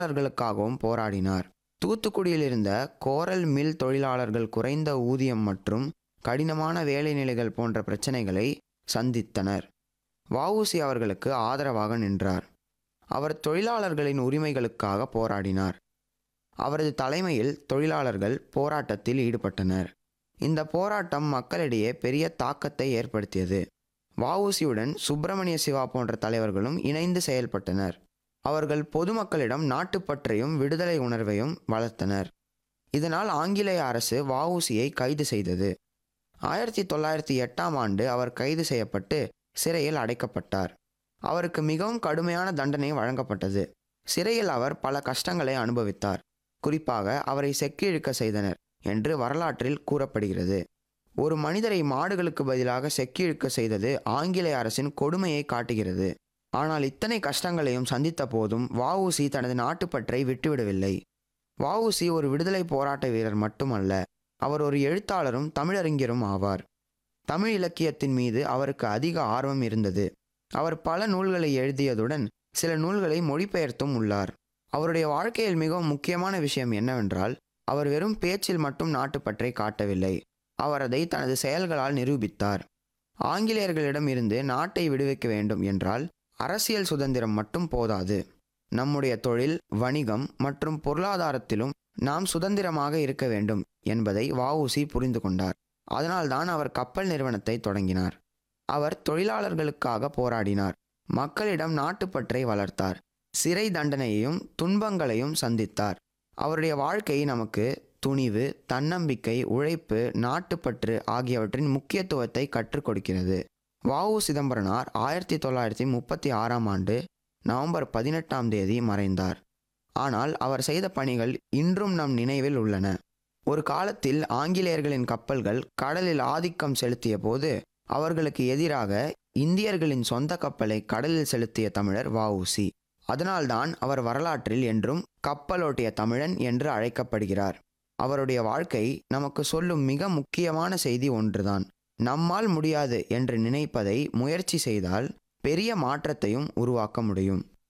தொழிலாளர்களுக்காகவும் போராடினார். தூத்துக்குடியில் இருந்த கோரல் மில் தொழிலாளர்கள் குறைந்த ஊதியம் மற்றும் கடினமான வேலை நிலைகள் போன்ற பிரச்சனைகளை சந்தித்தனர். வ.உ.சி. அவர்களுக்கு ஆதரவாக நின்றார். அவர் தொழிலாளர்களின் உரிமைகளுக்காக போராடினார். அவரது தலைமையில் தொழிலாளர்கள் போராட்டத்தில் ஈடுபட்டனர். இந்த போராட்டம் மக்களிடையே பெரிய தாக்கத்தை ஏற்படுத்தியது. வ.உ.சி.யுடன் சுப்பிரமணிய சிவா போன்ற தலைவர்களும் இணைந்து செயல்பட்டனர். அவர்கள் பொதுமக்களிடம் நாட்டுப்பற்றையும் விடுதலை உணர்வையும் வளர்த்தனர். இதனால் ஆங்கிலேய அரசு வ.உ.சி.யை கைது செய்தது. 1908ஆம் ஆண்டு அவர் கைது செய்யப்பட்டு சிறையில் அடைக்கப்பட்டார். அவருக்கு மிகவும் கடுமையான தண்டனை வழங்கப்பட்டது. சிறையில் அவர் பல கஷ்டங்களை அனுபவித்தார். குறிப்பாக அவரை செக்கிழுக்க செய்தனர் என்று வரலாற்றில் கூறப்படுகிறது. ஒரு மனிதரை மாடுகளுக்கு பதிலாக செக்கிழுக்க செய்தது ஆங்கிலேய அரசின் கொடுமையை காட்டுகிறது. ஆனால் இத்தனை கஷ்டங்களையும் சந்தித்த போதும் வ.உ.சி. தனது நாட்டுப்பற்றை விட்டுவிடவில்லை. வ.உ.சி. ஒரு விடுதலை போராட்ட வீரர் மட்டுமல்ல, அவர் ஒரு எழுத்தாளரும் தமிழறிஞரும் ஆவார். தமிழ் இலக்கியத்தின் மீது அவருக்கு அதிக ஆர்வம் இருந்தது. அவர் பல நூல்களை எழுதியதுடன் சில நூல்களை மொழிபெயர்த்தும் உள்ளார். அவருடைய வாழ்க்கையில் மிகவும் முக்கியமான விஷயம் என்னவென்றால், அவர் வெறும் பேச்சில் மட்டும் நாட்டுப்பற்றை காட்டவில்லை, அவர் அதை தனது செயல்களால் நிரூபித்தார். ஆங்கிலேயர்களிடம் இருந்து நாட்டை விடுவிக்க வேண்டும் என்றால் அரசியல் சுதந்திரம் மட்டும் போதாது. நம்முடைய தொழில், வணிகம் மற்றும் பொருளாதாரத்திலும் நாம் சுதந்திரமாக இருக்க வேண்டும் என்பதை வ.உ.சி. புரிந்து கொண்டார். அதனால்தான் அவர் கப்பல் நிறுவனத்தை தொடங்கினார். அவர் தொழிலாளர்களுக்காக போராடினார். மக்களிடம் நாட்டுப்பற்றை வளர்த்தார். சிறை தண்டனையையும் துன்பங்களையும் சந்தித்தார். அவருடைய வாழ்க்கை நமக்கு துணிவு, தன்னம்பிக்கை, உழைப்பு, நாட்டுப்பற்று ஆகியவற்றின் முக்கியத்துவத்தை கற்றுக் கொடுக்கிறது. வ.உ. சிதம்பரனார் 1936ஆம் ஆண்டு நவம்பர் 18ஆம் தேதி மறைந்தார். ஆனால் அவர் செய்த பணிகள் இன்றும் நம் நினைவில் உள்ளன. ஒரு காலத்தில் ஆங்கிலேயர்களின் கப்பல்கள் கடலில் ஆதிக்கம் செலுத்திய போது அவர்களுக்கு எதிராக இந்தியர்களின் சொந்த கப்பலை கடலில் செலுத்திய தமிழர் வ.உ.சி. அதனால்தான் அவர் வரலாற்றில் என்றும் கப்பலோட்டிய தமிழன் என்று அழைக்கப்படுகிறார். அவருடைய வாழ்க்கை நமக்கு சொல்லும் மிக முக்கியமான செய்தி ஒன்றுதான்: நம்மால் முடியாது என்று நினைப்பதை முயற்சி செய்தால் பெரிய மாற்றத்தையும் உருவாக்க முடியும்.